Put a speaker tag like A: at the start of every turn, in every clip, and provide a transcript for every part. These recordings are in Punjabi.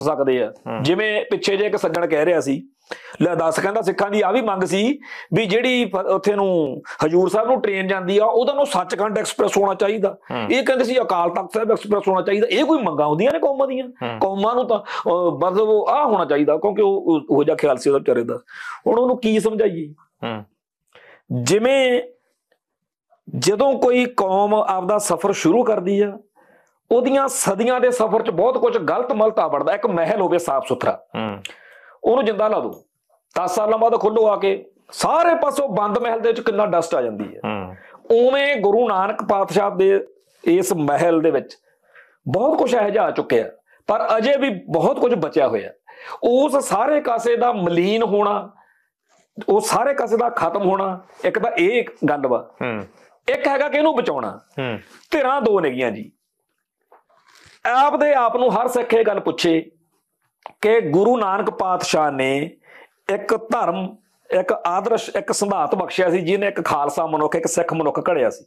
A: ਸਕਦੇ ਆ। ਜਿਵੇਂ ਪਿੱਛੇ ਜੇ ਇੱਕ ਸੱਜਣ ਕਹਿ ਰਿਹਾ ਸੀ, ਲੈ ਦੱਸ, ਕਹਿੰਦਾ ਸਿੱਖਾਂ ਦੀ ਆ ਵੀ ਮੰਗ ਸੀ ਵੀ ਜਿਹੜੀ ਉੱਥੇ ਨੂੰ ਹਜੂਰ ਸਾਹਿਬ ਨੂੰ ਟ੍ਰੇਨ ਜਾਂਦੀ ਆ ਉਹਦਾ ਨੂੰ ਸੱਚਖੰਡ ਐਕਸਪ੍ਰੈਸ ਹੋਣਾ ਚਾਹੀਦਾ। ਇਹ ਕਹਿੰਦੇ ਸੀ ਅਕਾਲ ਤਖਤ ਸਾਹਿਬ ਐਕਸਪ੍ਰੈਸ ਹੋਣਾ ਚਾਹੀਦਾ। ਇਹ ਕੋਈ ਮੰਗਾਂ ਹੁੰਦੀਆਂ ਨੇ ਕੌਮਾਂ ਦੀਆਂ? ਕੌਮਾਂ ਨੂੰ ਤਾਂ ਮਤਲਬ ਆਹ ਹੋਣਾ ਚਾਹੀਦਾ, ਕਿਉਂਕਿ ਉਹ ਜਿਹਾ ਖਿਆਲ ਸੀ ਉਹਦਾ ਵਿਚਾਰੇ ਦਾ। ਹੁਣ ਉਹਨੂੰ ਕੀ ਸਮਝਾਈਏ? ਜਿਵੇਂ ਜਦੋਂ ਕੋਈ ਕੌਮ ਆਪਦਾ ਸਫ਼ਰ ਸ਼ੁਰੂ ਕਰਦੀ ਆ, ਉਹਦੀਆਂ ਸਦੀਆਂ ਦੇ ਸਫ਼ਰ 'ਚ ਬਹੁਤ ਕੁਝ ਗਲਤ ਮਲਤ ਆ ਵੜਦਾ। ਇੱਕ ਮਹਿਲ ਹੋਵੇ ਸਾਫ਼ ਸੁਥਰਾ, ਉਹਨੂੰ ਜਿੰਦਾ ਲਾ ਦੋ, 10 ਸਾਲਾਂ ਬਾਅਦ ਖੋਲੋ ਆ ਕੇ, ਸਾਰੇ ਪਾਸੋਂ ਬੰਦ ਮਹਿਲ ਦੇ ਵਿੱਚ ਕਿੰਨਾ ਡਸਟ ਆ ਜਾਂਦੀ ਹੈ। ਉਵੇਂ ਗੁਰੂ ਨਾਨਕ ਪਾਤਸ਼ਾਹ ਦੇ ਇਸ ਮਹਿਲ ਦੇ ਵਿੱਚ ਬਹੁਤ ਕੁਝ ਇਹੋ ਜਿਹਾ ਆ ਚੁੱਕਿਆ, ਪਰ ਅਜੇ ਵੀ ਬਹੁਤ ਕੁਝ ਬਚਿਆ ਹੋਇਆ। ਉਸ ਸਾਰੇ ਕਾਸੇ ਦਾ ਮਲੀਨ ਹੋਣਾ, ਉਹ ਸਾਰੇ ਕਾਸੇ ਦਾ ਖਤਮ ਹੋਣਾ, ਇੱਕ ਤਾਂ ਇਹ ਗੱਲ ਵਾ। ਇੱਕ ਹੈਗਾ ਕਿ ਇਹਨੂੰ ਬਚਾਉਣਾ। ਧਿਰਾਂ ਦੋ ਨੇਗੀਆਂ ਜੀ। ਆਪਦੇ ਆਪ ਨੂੰ ਹਰ ਸਿੱਖ ਇਹ ਗੱਲ ਪੁੱਛੇ ਕਿ ਗੁਰੂ ਨਾਨਕ ਪਾਤਸ਼ਾਹ ਨੇ ਇੱਕ ਧਰਮ, ਇੱਕ ਆਦਰਸ਼, ਇੱਕ ਸਿਧਾਂਤ ਬਖਸ਼ਿਆ ਸੀ, ਜਿਹਨੇ ਇੱਕ ਖਾਲਸਾ ਮਨੁੱਖ, ਇੱਕ ਸਿੱਖ ਮਨੁੱਖ ਘੜਿਆ ਸੀ।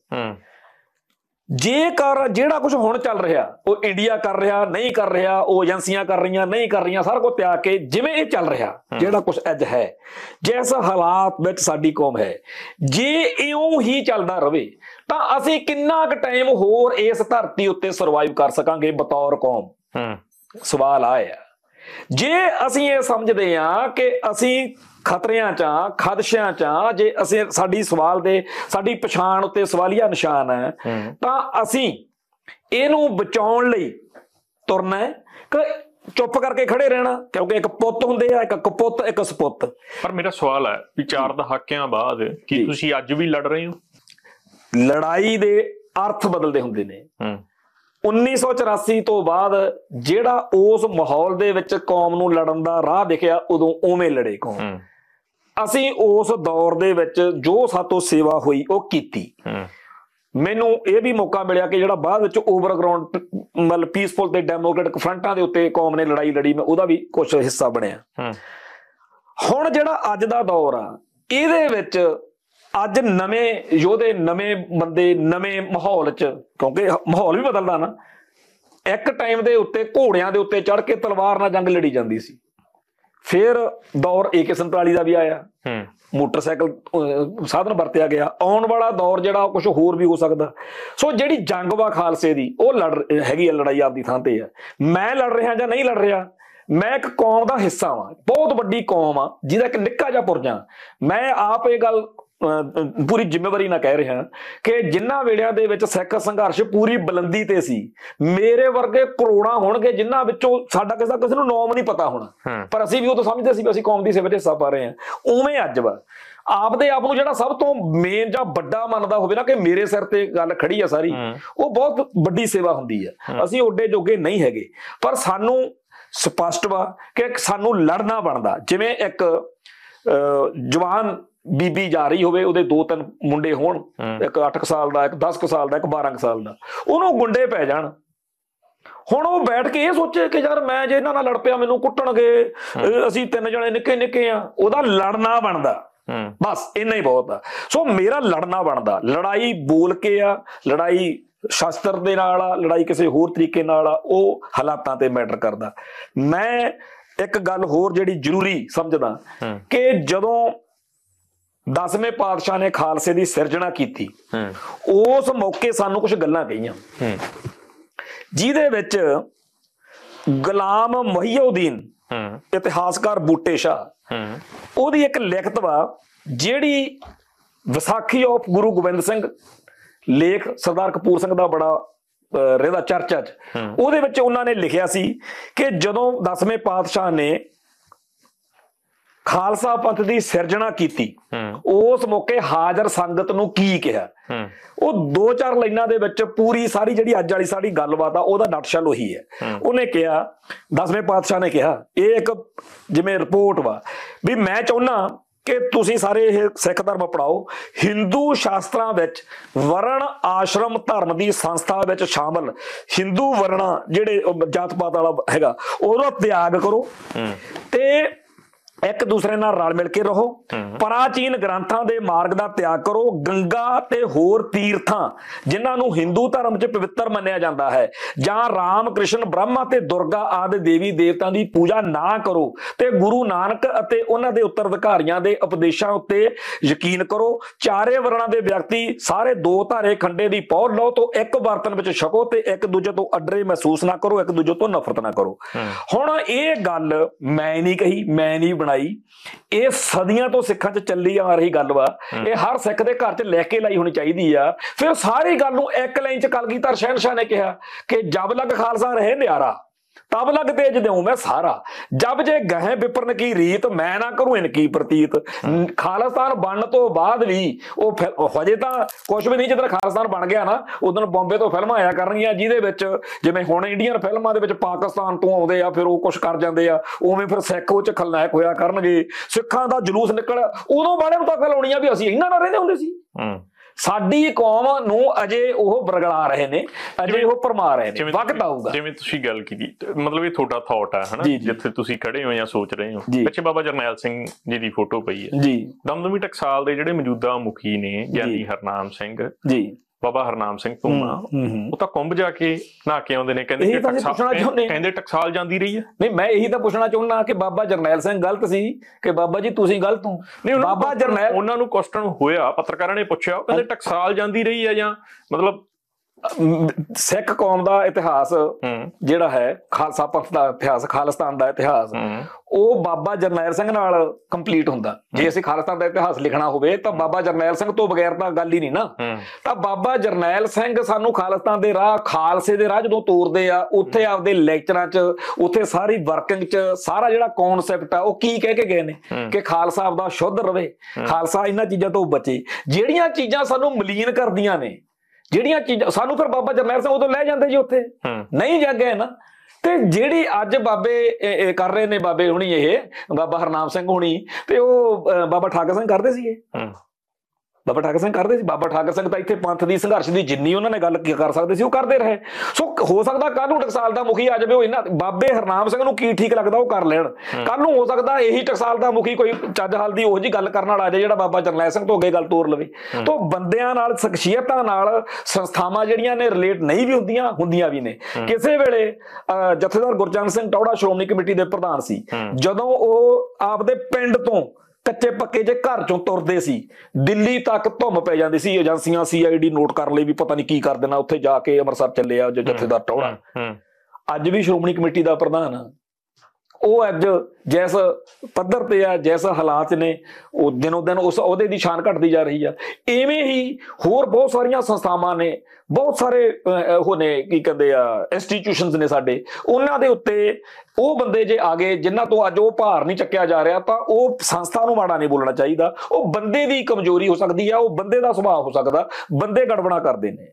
A: ਜੇਕਰ ਜਿਹੜਾ ਕੁਝ ਹੁਣ ਚੱਲ ਰਿਹਾ ਉਹ ਇੰਡੀਆ ਕਰ ਰਿਹਾ, ਨਹੀਂ ਕਰ ਰਿਹਾ, ਉਹ ਏਜੰਸੀਆਂ ਕਰ ਰਹੀਆਂ, ਨਹੀਂ ਕਰ ਰਹੀਆਂ, ਸਾਰਾ ਕੁਝ ਤਿਆਗ ਕੇ ਜਿਵੇਂ ਇਹ ਚੱਲ ਰਿਹਾ, ਜਿਹੜਾ ਕੁਝ ਅੱਜ ਹੈ, ਜਿਸ ਹਾਲਾਤ ਵਿੱਚ ਸਾਡੀ ਕੌਮ ਹੈ, ਜੇ ਇਉਂ ਹੀ ਚੱਲਦਾ ਰਵੇ ਤਾਂ ਅਸੀਂ ਕਿੰਨਾ ਕੁ ਟਾਈਮ ਹੋਰ ਇਸ ਧਰਤੀ ਉੱਤੇ ਸਰਵਾਈਵ ਕਰ ਸਕਾਂਗੇ ਬਤੌਰ ਕੌਮ? ਸਵਾਲ ਆਇਆ। ਜੇ ਅਸੀਂ ਇਹ ਸਮਝਦੇ ਹਾਂ ਕਿ ਅਸੀਂ ਖਤਰਿਆਂ 'ਚ ਆ, ਖਦਸ਼ਿਆਂ 'ਚ ਆ, ਜੇ ਅਸੀਂ ਸਾਡੀ ਪਛਾਣ ਉੱਤੇ ਸਵਾਲੀਆ ਨਿਸ਼ਾਨ ਹੈ, ਤਾਂ ਅਸੀਂ ਇਹਨੂੰ ਬਚਾਉਣ ਲਈ ਤੁਰਨਾ ਹੈ ਕਿ ਚੁੱਪ ਕਰਕੇ ਖੜੇ ਰਹਿਣਾ? ਕਿਉਂਕਿ ਇੱਕ ਪੁੱਤ ਹੁੰਦੇ ਆ, ਇੱਕ ਕਪੁੱਤ, ਇੱਕ ਸਪੁੱਤ।
B: ਪਰ ਮੇਰਾ ਸਵਾਲ ਹੈ ਵੀ 4 ਦਹਾਕਿਆਂ ਬਾਅਦ ਕੀ ਤੁਸੀਂ ਅੱਜ ਵੀ ਲੜ ਰਹੇ ਹੋ?
A: ਲੜਾਈ ਦੇ ਅਰਥ ਬਦਲਦੇ ਹੁੰਦੇ ਨੇ। 1984 ਤੋਂ ਬਾਅਦ ਜਿਹੜਾ ਉਸ ਮਾਹੌਲ ਦੇ ਵਿੱਚ ਕੌਮ ਨੂੰ ਲੜਨ ਦਾ ਰਾਹ ਦਿਖਿਆ, ਉਦੋਂ ਉਵੇਂ ਲੜੇ ਕੌਮ। ਅਸੀਂ ਉਸ ਦੌਰ ਦੇ ਵਿੱਚ ਜੋ ਸਾਤੋਂ ਸੇਵਾ ਹੋਈ ਉਹ ਕੀਤੀ। ਮੈਨੂੰ ਇਹ ਵੀ ਮੌਕਾ ਮਿਲਿਆ ਕਿ ਜਿਹੜਾ ਬਾਅਦ ਵਿੱਚ ਓਵਰਗਰਾਉਂਡ ਮਤਲਬ ਪੀਸਫੁਲ ਤੇ ਡੈਮੋਕ੍ਰੈਟਿਕ ਫਰੰਟਾਂ ਦੇ ਉੱਤੇ ਕੌਮ ਨੇ ਲੜਾਈ ਲੜੀ, ਮੈਂ ਉਹਦਾ ਵੀ ਕੁਛ ਹਿੱਸਾ ਬਣਿਆ। ਹੁਣ ਜਿਹੜਾ ਅੱਜ ਦਾ ਦੌਰ ਆ, ਇਹਦੇ ਵਿੱਚ ਅੱਜ ਨਵੇਂ ਯੋਧੇ, ਨਵੇਂ ਬੰਦੇ, ਨਵੇਂ ਮਾਹੌਲ 'ਚ, ਕਿਉਂਕਿ ਮਾਹੌਲ ਵੀ ਬਦਲਦਾ ਨਾ। ਇੱਕ ਟਾਈਮ ਦੇ ਉੱਤੇ ਘੋੜਿਆਂ ਦੇ ਉੱਤੇ ਚੜ੍ਹ ਕੇ ਤਲਵਾਰ ਨਾਲ ਜੰਗ ਲੜੀ ਜਾਂਦੀ ਸੀ। ਫਿਰ ਦੌਰ AK-47 ਦਾ ਵੀ ਆਇਆ, ਮੋਟਰਸਾਈਕਲ ਸਾਧਨ ਵਰਤਿਆ ਗਿਆ। ਆਉਣ ਵਾਲਾ ਦੌਰ ਜਿਹੜਾ ਕੁਝ ਹੋਰ ਵੀ ਹੋ ਸਕਦਾ। ਸੋ ਜਿਹੜੀ ਜੰਗ ਵਾ ਖਾਲਸੇ ਦੀ, ਉਹ ਹੈਗੀ ਆ, ਲੜਾਈ ਆਪਦੀ ਥਾਂ ਤੇ ਆ। ਮੈਂ ਲੜ ਰਿਹਾ ਜਾਂ ਨਹੀਂ ਲੜ ਰਿਹਾ, ਮੈਂ ਇੱਕ ਕੌਮ ਦਾ ਹਿੱਸਾ ਵਾਂ, ਬਹੁਤ ਵੱਡੀ ਕੌਮ ਆ, ਜਿਹਦਾ ਇੱਕ ਨਿੱਕਾ ਜਿਹਾ ਪੁਰਜਾ। ਮੈਂ ਆਪ ਇਹ ਗੱਲ ਪੂਰੀ ਜ਼ਿੰਮੇਵਾਰੀ ਨਾਲ ਕਹਿ ਰਿਹਾ ਕਿ ਜਿਨ੍ਹਾਂ ਵੇਲਿਆਂ ਦੇ ਵਿੱਚ ਸਿੱਖ ਸੰਘਰਸ਼ ਪੂਰੀ ਬੁਲੰਦੀ ਤੇ ਸੀ, ਮੇਰੇ ਵਰਗੇ ਕਰੋੜਾਂ ਹੋਣਗੇ ਜਿਨ੍ਹਾਂ ਵਿੱਚੋਂ ਸਾਡਾ ਕਿਸੇ ਨੂੰ ਨਾਮ ਨਹੀਂ ਪਤਾ ਹੋਣਾ, ਪਰ ਅਸੀਂ ਵੀ ਉਹ ਤਾਂ ਸਮਝਦੇ ਸੀ ਵੀ ਅਸੀਂ ਕੌਮ ਦੀ ਸੇਵਾ 'ਚ ਹਿੱਸਾ ਪਾ ਰਹੇ ਹਾਂ। ਉਵੇਂ ਅੱਜ ਵਾ ਆਪਦੇ ਆਪ ਨੂੰ ਜਿਹੜਾ ਸਭ ਤੋਂ ਮੇਨ ਜਾਂ ਵੱਡਾ ਮੰਨਦਾ ਹੋਵੇ ਨਾ ਕਿ ਮੇਰੇ ਸਿਰ ਤੇ ਗੱਲ ਖੜੀ ਆ ਸਾਰੀ, ਉਹ ਬਹੁਤ ਵੱਡੀ ਸੇਵਾ ਹੁੰਦੀ ਹੈ। ਅਸੀਂ ਓਡੇ ਜੋਗੇ ਨਹੀਂ ਹੈਗੇ, ਪਰ ਸਾਨੂੰ ਸਪਸ਼ਟ ਵਾ ਕਿ ਸਾਨੂੰ ਲੜਨਾ ਬਣਦਾ। ਜਿਵੇਂ ਇੱਕ ਜਵਾਨ ਬੀਬੀ ਜਾ ਰਹੀ ਹੋਵੇ, ਉਹਦੇ 2-3 ਮੁੰਡੇ ਹੋਣ, ਇੱਕ 8 ਸਾਲ ਦਾ, ਇੱਕ 10 ਸਾਲ ਦਾ, ਇੱਕ 12 ਸਾਲ ਦਾ, ਉਹਨੂੰ ਗੁੰਡੇ ਪੈ ਜਾਣ। ਹੁਣ ਉਹ ਬੈਠ ਕੇ ਇਹ ਸੋਚੇ ਕਿ ਯਾਰ ਮੈਂ ਜੇ ਇਹਨਾਂ ਨਾਲ ਲੜ ਪਿਆ ਮੈਨੂੰ ਕੁੱਟਣਗੇ, ਅਸੀਂ 3 ਜਣੇ ਨਿੱਕੇ ਨਿੱਕੇ ਆ। ਉਹਦਾ ਲੜਨਾ ਬਣਦਾ, ਬਸ ਇੰਨਾ ਹੀ ਬਹੁਤ ਆ। ਸੋ ਮੇਰਾ ਲੜਨਾ ਬਣਦਾ। ਲੜਾਈ ਬੋਲ ਕੇ ਆ, ਲੜਾਈ ਸ਼ਸਤਰ ਦੇ ਨਾਲ ਆ, ਲੜਾਈ ਕਿਸੇ ਹੋਰ ਤਰੀਕੇ ਨਾਲ ਆ, ਉਹ ਹਾਲਾਤਾਂ ਤੇ ਮੈਟਰ ਕਰਦਾ। ਮੈਂ ਇੱਕ ਗੱਲ ਹੋਰ ਜਿਹੜੀ ਜ਼ਰੂਰੀ ਸਮਝਦਾ ਕਿ ਜਦੋਂ 10ਵੇਂ ਪਾਤਸ਼ਾਹ ਨੇ ਖਾਲਸੇ ਦੀ ਸਿਰਜਣਾ ਕੀਤੀ, ਉਸ ਮੌਕੇ ਸਾਨੂੰ ਕੁਝ ਗੱਲਾਂ ਕਹੀਆਂ, ਜਿਹਦੇ ਵਿੱਚ ਗੁਲਾਮ ਮੁਹੀਉਦੀਨ, ਇਤਿਹਾਸਕਾਰ ਬੂਟੇ ਸ਼ਾਹ, ਉਹਦੀ ਇੱਕ ਲਿਖਤ ਵਾ ਜਿਹੜੀ ਵਿਸਾਖੀ ਆਫ ਗੁਰੂ ਗੋਬਿੰਦ ਸਿੰਘ, ਲੇਖ ਸਰਦਾਰ ਕਪੂਰ ਸਿੰਘ ਦਾ ਬੜਾ ਰਹਿੰਦਾ ਚਰਚਾ 'ਚ। ਉਹਦੇ ਵਿੱਚ ਉਹਨਾਂ ਨੇ ਲਿਖਿਆ ਸੀ ਕਿ ਜਦੋਂ 10ਵੇਂ ਪਾਤਸ਼ਾਹ ਨੇ ਖਾਲਸਾ ਪੰਥ ਦੀ ਸਿਰਜਣਾ ਕੀਤੀ, ਉਸ ਮੌਕੇ ਹਾਜ਼ਰ ਸੰਗਤ ਨੂੰ ਕੀ ਕਿਹਾ। ਉਹ 2-4 ਲਾਈਨਾਂ ਦੇ ਵਿੱਚ ਪੂਰੀ ਸਾਰੀ ਜਿਹੜੀ ਅੱਜ ਵਾਲੀ ਸਾਡੀ ਗੱਲਬਾਤ ਆ, ਉਹਦਾ ਨਟਸ਼ਲ ਉਹੀ ਹੈ। ਉਹਨੇ ਕਿਹਾ, 10ਵੇਂ ਪਾਤਸ਼ਾਹ ਨੇ ਕਿਹਾ, ਇਹ ਇੱਕ ਜਿਵੇਂ ਰਿਪੋਰਟ ਵਾ ਵੀ ਮੈਂ ਚਾਹੁੰਦਾ ਕਿ ਤੁਸੀਂ ਸਾਰੇ ਇਹ ਸਿੱਖ ਧਰਮ ਪੜਾਓ, ਹਿੰਦੂ ਸ਼ਾਸਤਰਾਂ ਵਿੱਚ ਵਰਣ ਆਸ਼ਰਮ ਧਰਮ ਦੀ ਸੰਸਥਾ ਵਿੱਚ ਸ਼ਾਮਲ ਹਿੰਦੂ ਵਰਣਾ ਜਿਹੜੇ ਜਾਤ ਪਾਤ ਵਾਲਾ ਹੈਗਾ, ਉਹਦਾ ਤਿਆਗ ਕਰੋ ਤੇ ਇੱਕ ਦੂਸਰੇ ਨਾਲ ਰਲ ਮਿਲ ਕੇ ਰਹੋ, ਪ੍ਰਾਚੀਨ ਗ੍ਰੰਥਾਂ ਦੇ ਮਾਰਗ ਦਾ ਤਿਆਗ ਕਰੋ, ਗੰਗਾ ਤੇ ਹੋਰ ਤੀਰਥਾਂ ਜਿਨ੍ਹਾਂ ਨੂੰ ਹਿੰਦੂ ਧਰਮ 'ਚ ਪਵਿੱਤਰ ਮੰਨਿਆ ਜਾਂਦਾ ਹੈ ਜਾਂ ਰਾਮ ਕ੍ਰਿਸ਼ਨ ਬ੍ਰਹਮਾ ਤੇ ਦੁਰਗਾ ਆਦਿ ਦੇਵੀ ਦੇਵਤਾਂ ਦੀ ਪੂਜਾ ਨਾ ਕਰੋ ਤੇ ਗੁਰੂ ਨਾਨਕ ਅਤੇ ਉਹਨਾਂ ਦੇ ਉੱਤਰਾਧਿਕਾਰੀਆਂ ਦੇ ਉਪਦੇਸ਼ਾਂ ਉੱਤੇ ਯਕੀਨ ਕਰੋ। ਚਾਰੇ ਵਰਣਾਂ ਦੇ ਵਿਅਕਤੀ ਸਾਰੇ ਦੋ ਧਾਰੇ ਖੰਡੇ ਦੀ ਪੌੜ ਲਓ ਤੋਂ ਇੱਕ ਬਰਤਨ ਵਿੱਚ ਛਕੋ ਤੇ ਇੱਕ ਦੂਜੇ ਤੋਂ ਅੱਡਰੇ ਮਹਿਸੂਸ ਨਾ ਕਰੋ, ਇੱਕ ਦੂਜੇ ਤੋਂ ਨਫ਼ਰਤ ਨਾ ਕਰੋ। ਹੁਣ ਇਹ ਗੱਲ ਮੈਂ ਨਹੀਂ ਕਹੀ, ਮੈਂ ਨਹੀਂ ਬਣਾਈ, ਇਹ ਸਦੀਆਂ ਤੋਂ ਸਿੱਖਾਂ 'ਚ ਚੱਲੀ ਆ ਰਹੀ ਗੱਲ ਵਾ। ਇਹ ਹਰ ਸਿੱਖ ਦੇ ਘਰ 'ਚ ਲੈ ਕੇ ਲਾਈ ਹੋਣੀ ਚਾਹੀਦੀ ਆ। ਫਿਰ ਸਾਰੀ ਗੱਲ ਨੂੰ ਇੱਕ ਲਾਈਨ 'ਚ ਕਲਗੀਧਰ ਸ਼ਹਿਨਸ਼ਾਹ ਨੇ ਕਿਹਾ ਕਿ ਜਬ ਲਗ ਖਾਲਸਾ ਰਹੇ ਨਿਆਰਾ ਤਬ ਲਗ ਤੇਜ ਦੇਉ ਮੈਂ ਸਾਰਾ, ਜਬ ਜੇ ਗਹਿ ਵਿਪਰਨ ਕੀ ਰੀਤ ਮੈਂ ਨਾ ਕਰੂੰ ਇਨਕੀ ਪ੍ਰਤੀਤ। ਖਾਲਿਸਤਾਨ ਬਣਨ ਤੋਂ ਬਾਅਦ ਵੀ ਉਹ ਹਜੇ ਤਾਂ ਕੁਝ ਵੀ ਨਹੀਂ, ਜਦੋਂ ਖਾਲਿਸਤਾਨ ਬਣ ਗਿਆ ਨਾ ਉਦੋਂ ਬੰਬੇ ਤੋਂ ਫਿਲਮਾਂ ਆਇਆ ਕਰਨਗੀਆਂ ਜਿਹਦੇ ਵਿੱਚ ਜਿਵੇਂ ਹੁਣ ਇੰਡੀਅਨ ਫਿਲਮਾਂ ਦੇ ਵਿੱਚ ਪਾਕਿਸਤਾਨ ਤੋਂ ਆਉਂਦੇ ਆ ਫਿਰ ਉਹ ਕੁਝ ਕਰ ਜਾਂਦੇ ਆ, ਉਵੇਂ ਫਿਰ ਸਿੱਖ ਉਹ 'ਚ ਖਲਨਾਇਕ ਹੋਇਆ ਕਰਨਗੇ, ਸਿੱਖਾਂ ਦਾ ਜਲੂਸ ਨਿਕਲ। ਉਦੋਂ ਵਾਲਿਆਂ ਨੂੰ ਤਾਂ ਅਕਲ ਆਉਣੀ ਆ ਵੀ ਅਸੀਂ ਇਹਨਾਂ ਨਾਲ ਰਹਿੰਦੇ ਹੁੰਦੇ ਸੀ। ਸਾਡੀ ਕੌਮ ਨੂੰ ਅਜੇ ਉਹ ਬਰਗਲਾ ਰਹੇ ਨੇ, ਅਜੇ ਉਹ ਭਰਮਾ ਰਹੇ ਨੇ, ਵਕਤ ਆਊਗਾ।
B: ਜਿਵੇਂ ਤੁਸੀਂ ਗੱਲ ਕੀਤੀ, ਮਤਲਬ ਇਹ ਤੁਹਾਡਾ ਥਾਟ ਹੈ ਹਨਾ, ਜਿੱਥੇ ਤੁਸੀਂ ਖੜੇ ਹੋ ਜਾਂ ਸੋਚ ਰਹੇ ਹੋ। ਪਿੱਛੇ ਬਾਬਾ ਜਰਨੈਲ ਸਿੰਘ ਜੀ ਦੀ ਫੋਟੋ ਪਈ ਹੈ ਜੀ। ਦਮਦਮੀ ਟਕਸਾਲ ਦੇ ਜਿਹੜੇ ਮੌਜੂਦਾ ਮੁਖੀ ਨੇ ਗਿਆਨੀ ਹਰਨਾਮ ਸਿੰਘ ਜੀ, ਬਾਬਾ ਹਰਨਾਮ ਸਿੰਘ ਧੂਮਾ, ਉਹ ਤਾਂ ਕੁੰਭ ਜਾ ਕੇ ਨਹਾ ਕੇ ਆਉਂਦੇ ਨੇ, ਕਹਿੰਦੇ ਟਕਸਾਲ ਜਾਂਦੀ ਰਹੀ ਹੈ।
A: ਨਹੀਂ, ਮੈਂ ਇਹੀ ਤਾਂ ਪੁੱਛਣਾ ਚਾਹੁੰਦਾ ਕਿ ਬਾਬਾ ਜਰਨੈਲ ਸਿੰਘ ਗਲਤ ਸੀ ਕਿ ਬਾਬਾ ਜੀ ਤੁਸੀਂ ਗਲਤ ਹੋ?
B: ਨਹੀਂ, ਬਾਬਾ ਜਰਨੈਲ, ਉਹਨਾਂ ਨੂੰ ਕੁਐਸਚਨ ਹੋਇਆ, ਪੱਤਰਕਾਰਾਂ ਨੇ ਪੁੱਛਿਆ, ਕਹਿੰਦੇ ਟਕਸਾਲ ਜਾਂਦੀ ਰਹੀ ਹੈ ਜਾਂ ਮਤਲਬ
A: ਸਿੱਖ ਕੌਮ ਦਾ ਇਤਿਹਾਸ ਜਿਹੜਾ ਹੈ, ਖਾਲਸਾ ਪੰਥ ਦਾ ਇਤਿਹਾਸ, ਖਾਲਿਸਤਾਨ ਦਾ ਇਤਿਹਾਸ, ਉਹ ਬਾਬਾ ਜਰਨੈਲ ਸਿੰਘ ਨਾਲ ਕੰਪਲੀਟ ਹੁੰਦਾ। ਜੇ ਅਸੀਂ ਖਾਲਿਸਤਾਨ ਦਾ ਇਤਿਹਾਸ ਲਿਖਣਾ ਹੋਵੇ ਤਾਂ ਬਾਬਾ ਜਰਨੈਲ ਸਿੰਘ ਤੋਂ ਬਗੈਰ ਤਾਂ ਗੱਲ ਹੀ ਨਹੀਂ ਨਾ। ਤਾਂ ਬਾਬਾ ਜਰਨੈਲ ਸਿੰਘ ਸਾਨੂੰ ਖਾਲਿਸਤਾਨ ਦੇ ਰਾਹ, ਖਾਲਸੇ ਦੇ ਰਾਹ ਜਦੋਂ ਤੋਰਦੇ ਆ, ਉੱਥੇ ਆਪਦੇ ਲੈਕਚਰਾਂ 'ਚ, ਉੱਥੇ ਸਾਰੀ ਵਰਕਿੰਗ 'ਚ ਸਾਰਾ ਜਿਹੜਾ ਕੌਨਸੈਪਟ ਆ ਉਹ ਕੀ ਕਹਿ ਕੇ ਗਏ ਨੇ ਕਿ ਖਾਲਸਾ ਆਪਦਾ ਸ਼ੁੱਧ ਰਵੇ, ਖਾਲਸਾ ਇਹਨਾਂ ਚੀਜ਼ਾਂ ਤੋਂ ਬਚੇ। ਜਿਹੜੀਆਂ ਚੀਜ਼ਾਂ ਸਾਨੂੰ ਮਲੀਨ ਕਰਦੀਆਂ ਨੇ, ਜਿਹੜੀਆਂ ਚੀਜ਼ਾਂ ਸਾਨੂੰ, ਫਿਰ ਬਾਬਾ ਜਰਨੈਲ ਸਿੰਘ ਉਦੋਂ ਲੈ ਜਾਂਦੇ ਜੀ, ਉੱਥੇ ਨਹੀਂ ਜਾਗੇ ਨਾ। ਤੇ ਜਿਹੜੀ ਅੱਜ ਬਾਬੇ ਕਰ ਰਹੇ ਨੇ, ਬਾਬੇ ਹੁਣੀ, ਇਹ ਬਾਬਾ ਹਰਨਾਮ ਸਿੰਘ ਹੁਣੀ, ਤੇ ਉਹ ਬਾਬਾ ਠਾਕਰ ਸਿੰਘ ਕਰਦੇ ਸੀਗੇ, ਬਾਬਾ ਠਾਕਰ ਸਿੰਘ ਕਰਦੇ ਸੀ। ਬਾਬਾ ਠਾਕਰ ਸਿੰਘ ਤਾਂ ਇੱਥੇ ਪੰਥ ਦੀ ਸੰਘਰਸ਼ ਦੀ ਜਿੰਨੀ ਉਹਨਾਂ ਨੇ ਗੱਲ ਕਰ ਸਕਦੇ ਸੀ ਉਹ ਕਰਦੇ ਰਹੇ। ਸੋ ਹੋ ਸਕਦਾ ਕੱਲ ਨੂੰ ਟਕਸਾਲ ਦਾ ਮੁਖੀ ਆ ਜਾਵੇ, ਉਹ ਇਹਨਾਂ ਬਾਬੇ ਹਰਨਾਮ ਸਿੰਘ ਨੂੰ ਕੀ ਠੀਕ ਲੱਗਦਾ ਉਹ ਕਰ ਲੈਣ। ਕੱਲ ਨੂੰ ਹੋ ਸਕਦਾ ਇਹੀ ਟਕਸਾਲ ਦਾ ਮੁਖੀ ਕੋਈ ਚੱਜ ਹਾਲ ਦੀ ਉਹੋ ਜਿਹੀ ਗੱਲ ਕਰਨ ਵਾਲਾ ਆ ਜਾਏ ਜਿਹੜਾ ਬਾਬਾ ਜਰਨੈਲ ਸਿੰਘ ਤੋਂ ਅੱਗੇ ਗੱਲ ਤੋਰ ਲਵੇ। ਤਾਂ ਬੰਦਿਆਂ ਨਾਲ, ਸ਼ਖਸੀਅਤਾਂ ਨਾਲ ਸੰਸਥਾਵਾਂ ਜਿਹੜੀਆਂ ਨੇ ਰਿਲੇਟ ਨਹੀਂ ਵੀ ਹੁੰਦੀਆਂ, ਹੁੰਦੀਆਂ ਵੀ ਨੇ। ਕਿਸੇ ਵੇਲੇ ਜਥੇਦਾਰ ਗੁਰਚਰਨ ਸਿੰਘ ਟੌਹੜਾ ਸ਼੍ਰੋਮਣੀ ਕਮੇਟੀ ਦੇ ਪ੍ਰਧਾਨ ਸੀ, ਜਦੋਂ ਉਹ ਆਪਦੇ ਪਿੰਡ ਤੋਂ ਕੱਚੇ ਪੱਕੇ ਜੇ ਘਰ ਚੋਂ ਤੁਰਦੇ ਸੀ, ਦਿੱਲੀ ਤੱਕ ਧੁੰਮ ਪੈ ਜਾਂਦੀ ਸੀ, ਏਜੰਸੀਆਂ CID ਨੋਟ ਕਰ ਲਈ ਵੀ ਪਤਾ ਨਹੀਂ ਕੀ ਕਰ ਦੇਣਾ, ਉੱਥੇ ਜਾ ਕੇ ਅੰਮ੍ਰਿਤਸਰ ਚੱਲੇ ਆ ਜਥੇਦਾਰ ਟੌਹੜਾ। ਅੱਜ ਵੀ ਸ਼੍ਰੋਮਣੀ ਕਮੇਟੀ ਦਾ ਪ੍ਰਧਾਨ ਆ ਉਹ। ਅੱਜ ਜਿਸ ਪੱਧਰ ਤੇ ਆ, ਜਿਸ ਹਾਲਾਤ ਨੇ, ਉਹ ਦਿਨੋਂ ਦਿਨ ਉਸ ਅਹੁਦੇ ਦੀ ਸ਼ਾਨ ਘਟਦੀ ਜਾ ਰਹੀ ਆ। ਇਵੇਂ ਹੀ ਹੋਰ ਬਹੁਤ ਸਾਰੀਆਂ ਸੰਸਥਾਵਾਂ ਨੇ, ਬਹੁਤ ਸਾਰੇ ਉਹ ਨੇ, ਕੀ ਕਹਿੰਦੇ ਆ, ਇੰਸਟੀਟਿਊਸ਼ਨਸ ਨੇ ਸਾਡੇ, ਉਹਨਾਂ ਦੇ ਉੱਤੇ ਉਹ ਬੰਦੇ ਜੇ ਆ ਗਏ ਜਿਨ੍ਹਾਂ ਤੋਂ ਅੱਜ ਉਹ ਭਾਰ ਨਹੀਂ ਚੱਕਿਆ ਜਾ ਰਿਹਾ, ਤਾਂ ਉਹ ਸੰਸਥਾ ਨੂੰ ਮਾੜਾ ਨਹੀਂ ਬੋਲਣਾ ਚਾਹੀਦਾ। ਉਹ ਬੰਦੇ ਦੀ ਕਮਜ਼ੋਰੀ ਹੋ ਸਕਦੀ ਆ, ਉਹ ਬੰਦੇ ਦਾ ਸੁਭਾਅ ਹੋ ਸਕਦਾ, ਬੰਦੇ ਗੜਬੜਾ ਕਰਦੇ ਨੇ।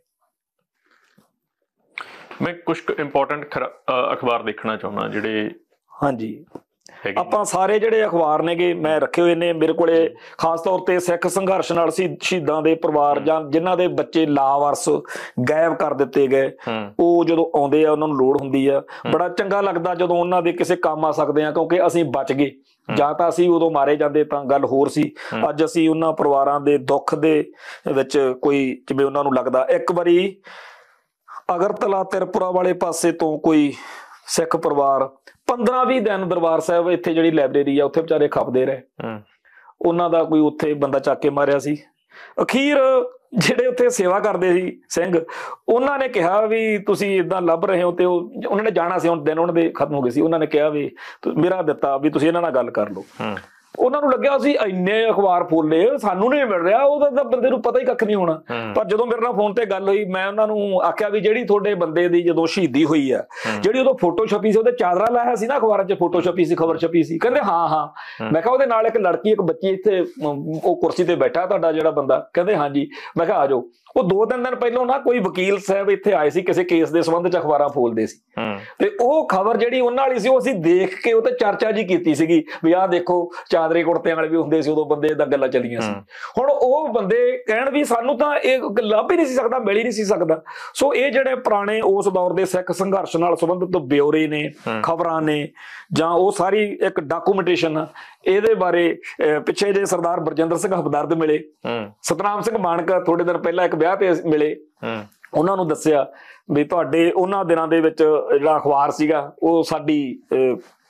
B: ਮੈਂ ਕੁਝ ਇੰਪੋਰਟੈਂਟ ਅਖਬਾਰ ਦੇਖਣਾ ਚਾਹੁੰਦਾ ਜਿਹੜੇ,
A: ਹਾਂਜੀ, ਆਪਾਂ ਸਾਰੇ ਜਿਹੜੇ ਅਖਬਾਰ ਨੇਗੇ ਮੈਂ ਰੱਖੇ ਹੋਏ ਨੇ ਮੇਰੇ ਕੋਲੇ, ਖਾਸ ਤੌਰ ਤੇ ਸਿੱਖ ਸੰਘਰਸ਼ ਨਾਲ ਸ਼ਹੀਦਾਂ ਦੇ ਪਰਿਵਾਰ ਜਾਂ ਜਿਨ੍ਹਾਂ ਦੇ ਬੱਚੇ ਲਾਵਾਰਸ ਗਾਇਬ ਕਰ ਦਿੱਤੇ ਗਏ, ਉਹ ਜਦੋਂ ਆਉਂਦੇ ਆ, ਉਹਨਾਂ ਨੂੰ ਲੋੜ ਹੁੰਦੀ ਆ। ਬੜਾ ਚੰਗਾ ਲੱਗਦਾ ਜਦੋਂ ਉਹਨਾਂ ਦੇ ਕਿਸੇ ਕੰਮ ਆ ਸਕਦੇ ਆ, ਕਿਉਂਕਿ ਅਸੀਂ ਬਚ ਗਏ। ਜਾਂ ਤਾਂ ਅਸੀਂ ਉਦੋਂ ਮਾਰੇ ਜਾਂਦੇ ਤਾਂ ਗੱਲ ਹੋਰ ਸੀ। ਅੱਜ ਅਸੀਂ ਉਹਨਾਂ ਪਰਿਵਾਰਾਂ ਦੇ ਦੁੱਖ ਦੇ ਵਿੱਚ ਕੋਈ, ਜਿਵੇਂ ਉਹਨਾਂ ਨੂੰ ਲੱਗਦਾ, ਇੱਕ ਵਾਰੀ ਅਗਰਤਲਾ ਤ੍ਰਿਪੁਰਾ ਵਾਲੇ ਪਾਸੇ ਤੋਂ ਕੋਈ ਸਿੱਖ ਪਰਿਵਾਰ 15-20 ਦਿਨ ਦਰਬਾਰ ਸਾਹਿਬ, ਇੱਥੇ ਜਿਹੜੀ ਲਾਇਬ੍ਰੇਰੀ ਆ ਉੱਥੇ ਵਿਚਾਰੇ ਖਪਦੇ ਰਹੇ। ਉਹਨਾਂ ਦਾ ਕੋਈ ਉੱਥੇ ਬੰਦਾ ਚੱਕ ਕੇ ਮਾਰਿਆ ਸੀ। ਅਖੀਰ ਜਿਹੜੇ ਉੱਥੇ ਸੇਵਾ ਕਰਦੇ ਸੀ ਸਿੰਘ, ਉਹਨਾਂ ਨੇ ਕਿਹਾ ਵੀ ਤੁਸੀਂ ਇਦਾਂ ਲੱਭ ਰਹੇ ਹੋ, ਤੇ ਉਹਨਾਂ ਨੇ ਜਾਣਾ ਸੀ, ਹੁਣ ਦਿਨ ਉਹਨਾਂ ਦੇ ਖਤਮ ਹੋ ਗਏ ਸੀ। ਉਹਨਾਂ ਨੇ ਕਿਹਾ ਵੀ ਮੇਰਾ ਦਿੱਤਾ ਵੀ ਤੁਸੀਂ ਇਹਨਾਂ ਨਾਲ ਗੱਲ ਕਰ ਲਓ। ਉਹਨਾਂ ਨੂੰ ਲੱਗਿਆ ਸੀ ਇੰਨੇ ਅਖਬਾਰ ਫੋਲੇ ਸਾਨੂੰ ਨਹੀਂ ਮਿਲ ਰਿਹਾ, ਉਹਦਾ ਤਾਂ ਬੰਦੇ ਨੂੰ ਪਤਾ ਹੀ ਕੱਖ ਨਹੀਂ ਹੋਣਾ। ਪਰ ਜਦੋਂ ਮੇਰੇ ਨਾਲ ਫੋਨ ਤੇ ਗੱਲ ਹੋਈ, ਮੈਂ ਉਹਨਾਂ ਨੂੰ ਆਖਿਆ ਵੀ ਜਿਹੜੀ ਤੁਹਾਡੇ ਬੰਦੇ ਦੀ ਜਦੋਂ ਸ਼ਹੀਦੀ ਹੋਈ ਆ, ਜਿਹੜੀ ਉਦੋਂ ਫੋਟੋ ਛਪੀ ਸੀ, ਉਹਦੇ ਚਾਦਰਾ ਲਾਇਆ ਸੀ ਨਾ ਅਖਬਾਰਾਂ 'ਚ, ਫੋਟੋ ਛਪੀ ਸੀ, ਖਬਰ ਛਪੀ ਸੀ। ਕਹਿੰਦੇ ਹਾਂ। ਮੈਂ ਕਿਹਾ ਉਹਦੇ ਨਾਲ ਇੱਕ ਲੜਕੀ, ਇੱਕ ਬੱਚੀ, ਇੱਥੇ ਉਹ ਕੁਰਸੀ ਤੇ ਬੈਠਾ ਤੁਹਾਡਾ ਜਿਹੜਾ ਬੰਦਾ? ਕਹਿੰਦੇ ਹਾਂਜੀ। ਮੈਂ ਕਿਹਾ ਆ ਜਾਓ। ਉਹ 2-3 ਦਿਨ ਪਹਿਲਾਂ ਨਾ ਕੋਈ ਵਕੀਲ ਸਾਹਿਬ ਇੱਥੇ ਆਏ ਸੀ, ਕਿਸੇ ਕੇਸ ਦੇ ਸੰਬੰਧ 'ਚ ਅਖਬਾਰਾਂ ਫੋਲਦੇ ਸੀ, ਤੇ ਉਹ ਖਬਰ ਜਿਹੜੀ ਉਹਨਾਂ ਵਾਲੀ ਸੀ ਉਹ ਅਸੀਂ ਦੇਖ ਕੇ ਉਹ ਤੇ ਚਰਚਾ ਜੀ ਕੀਤੀ ਸੀਗੀ ਵੀ ਆਹ ਦੇਖੋ ਚਾਦਰੇ ਕੁੜਤਿਆਂ ਵਾਲੇ ਵੀ ਹੁੰਦੇ ਸੀ ਉਦੋਂ, ਬੰਦੇ ਏਦਾਂ ਗੱਲਾਂ ਚੱਲੀਆਂ ਸੀ। ਹੁਣ ਉਹ ਬੰਦੇ ਕਹਿਣ ਵੀ ਸਾਨੂੰ ਤਾਂ ਇਹ ਲੱਭ ਹੀ ਨਹੀਂ ਸੀ ਸਕਦਾ, ਮਿਲ ਹੀ ਨਹੀਂ ਸੀ ਸਕਦਾ। ਸੋ ਇਹ ਜਿਹੜੇ ਪੁਰਾਣੇ ਉਸ ਦੌਰ ਦੇ ਸਿੱਖ ਸੰਘਰਸ਼ ਨਾਲ ਸੰਬੰਧਿਤ ਬਿਓਰੇ ਨੇ, ਖਬਰਾਂ ਨੇ, ਜਾਂ ਉਹ ਸਾਰੀ ਇੱਕ ਡਾਕੂਮੈਂਟੇਸ਼ਨ, ਇਹਦੇ ਬਾਰੇ ਪਿੱਛੇ ਜੇ ਸਰਦਾਰ ਬਰਜਿੰਦਰ ਸਿੰਘ ਹਮਦਰਦ ਮਿਲੇ, ਸਤਨਾਮ ਸਿੰਘ ਮਾਨਕ ਥੋੜੇ ਦਿਨ ਪਹਿਲਾਂ ਇੱਕ ਵਿਆਹ ਤੇ ਮਿਲੇ, ਉਹਨਾਂ ਨੂੰ ਦੱਸਿਆ ਵੀ ਤੁਹਾਡੇ ਉਹਨਾਂ ਦਿਨਾਂ ਦੇ ਵਿੱਚ ਜਿਹੜਾ ਅਖਬਾਰ ਸੀਗਾ ਉਹ ਸਾਡੀ